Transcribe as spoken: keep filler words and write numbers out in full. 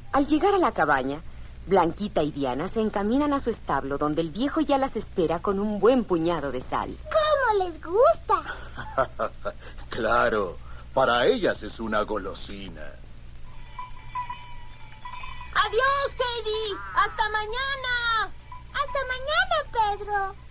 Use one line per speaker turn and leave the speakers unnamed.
Al llegar a la cabaña, Blanquita y Diana se encaminan a su establo, donde el viejo ya las espera con un buen puñado de sal.
¿Cómo les gusta?
Claro, para ellas es una golosina.
Adiós, Heidi. Hasta mañana.
Hasta mañana, Pedro.